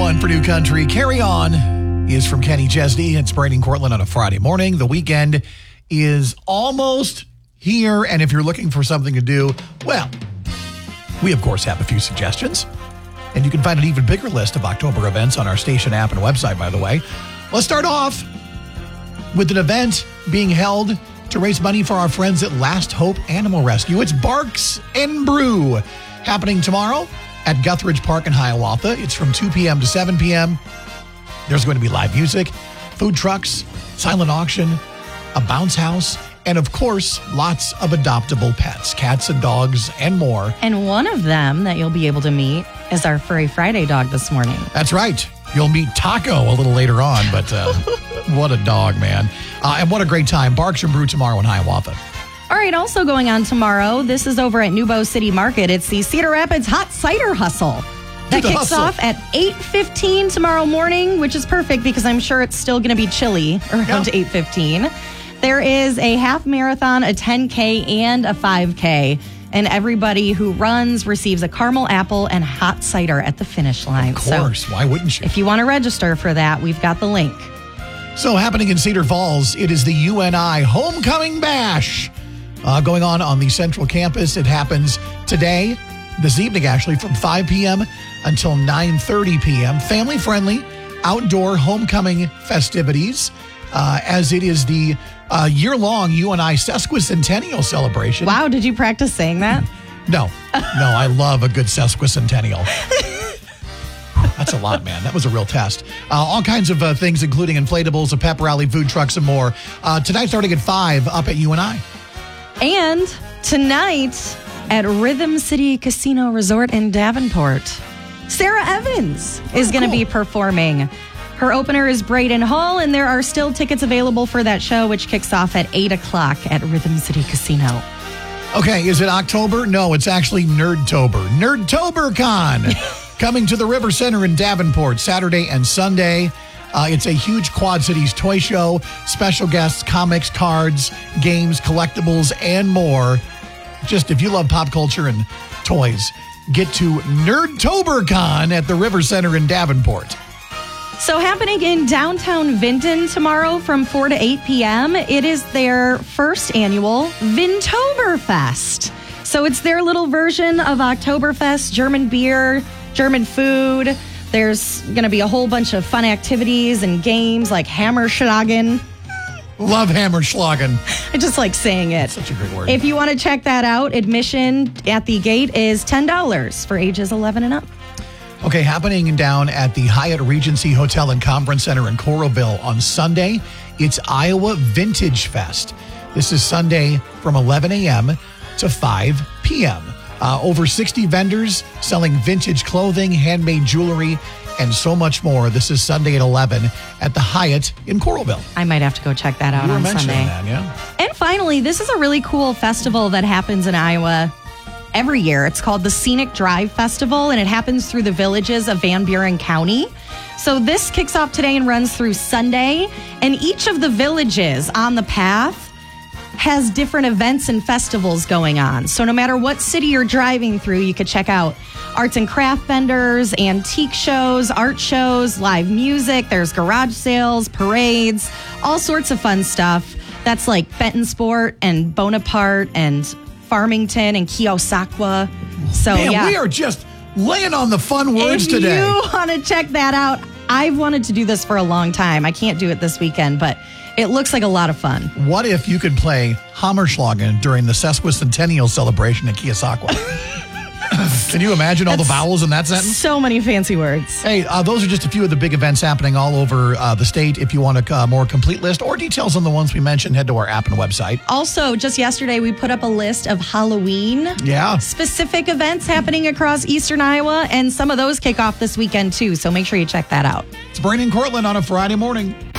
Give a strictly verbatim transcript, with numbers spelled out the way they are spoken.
one for New Country. Carry On is from Kenny Chesney. It's Brady and Cortland on a Friday morning. The weekend is almost here, and if you're looking for something to do, well, we of course have a few suggestions, and you can find an even bigger list of October events on our station app and website, by the way. Let's start off with an event being held to raise money for our friends at Last Hope Animal Rescue. It's Barks and Brew, happening tomorrow at Guthridge Park in Hiawatha. It's from two p.m. to seven p.m. There's going to be live music, food trucks, silent auction, a bounce house, and of course, lots of adoptable pets, cats and dogs, and more. And one of them that you'll be able to meet is our Furry Friday dog this morning. That's right. You'll meet Taco a little later on, but uh, what a dog, man. Uh, and what a great time. Barks and Brew tomorrow in Hiawatha. All right, also going on tomorrow, this is over at Nubo City Market. It's the Cedar Rapids Hot Cider Hustle. That kicks hustle. off at eight fifteen tomorrow morning, which is perfect because I'm sure it's still going to be chilly around yeah. eight fifteen. There is a half marathon, a ten K, and a five K. And everybody who runs receives a caramel apple and hot cider at the finish line. Of course. So why wouldn't you? If you want to register for that, we've got the link. So happening in Cedar Falls, it is the U N I Homecoming Bash uh, going on on the Central Campus. It happens today, this evening actually, from five p.m. until nine thirty p.m. Family-friendly outdoor homecoming festivities uh, as it is the uh, year-long U N I sesquicentennial celebration. Wow, did you practice saying that? No. No, I love a good sesquicentennial. That's a lot, man. That was a real test. Uh, all kinds of uh, things, including inflatables, a pep rally, food trucks, and more. Uh, tonight starting at five up at U N I. And tonight at Rhythm City Casino Resort in Davenport, Sarah Evans is oh, going to cool. be performing. Her opener is Braden Hall, and there are still tickets available for that show, which kicks off at eight o'clock at Rhythm City Casino. Okay, is it October? No, it's actually Nerdtober. Nerdtobercon coming to the River Center in Davenport Saturday and Sunday. Uh, it's a huge Quad Cities toy show, special guests, comics, cards, games, collectibles, and more. Just if you love pop culture and toys, get to Nerdtobercon at the River Center in Davenport. So happening in downtown Vinton tomorrow from four to eight p.m., it is their first annual Vintoberfest. So it's their little version of Oktoberfest, German beer, German food. There's going to be a whole bunch of fun activities and games like Hammerschlagen. Love Hammerschlagen. I just like saying it. Such a great word. If you want to check that out, admission at the gate is ten dollars for ages eleven and up. Okay, happening down at the Hyatt Regency Hotel and Conference Center in Coralville on Sunday, it's Iowa Vintage Fest. This is Sunday from eleven a.m. to five p.m. Uh, over sixty vendors selling vintage clothing, handmade jewelry, and so much more. This is Sunday at eleven at the Hyatt in Coralville. I might have to go check that out you were on mentioning Sunday. That, yeah. And finally, this is a really cool festival that happens in Iowa every year. It's called the Scenic Drive Festival, and it happens through the villages of Van Buren County. So this kicks off today and runs through Sunday, and each of the villages on the path has different events and festivals going on. So no matter what city you're driving through, you could check out arts and craft vendors, antique shows, art shows, live music. There's garage sales, parades, all sorts of fun stuff. That's like Benton Sport and Bonaparte and Farmington and Keosauqua. So Man, yeah, we are just laying on the fun words if today. If you want to check that out, I've wanted to do this for a long time. I can't do it this weekend, but it looks like a lot of fun. What if you could play Hammerschlagen during the sesquicentennial celebration in Keosauqua? Can you imagine all That's the vowels in that sentence? So many fancy words. Hey, uh, those are just a few of the big events happening all over uh, the state. If you want a uh, more complete list or details on the ones we mentioned, head to our app and website. Also, just yesterday, we put up a list of Halloween yeah. specific events happening across eastern Iowa, and some of those kick off this weekend, too. So make sure you check that out. It's Brady and Cortland on a Friday morning.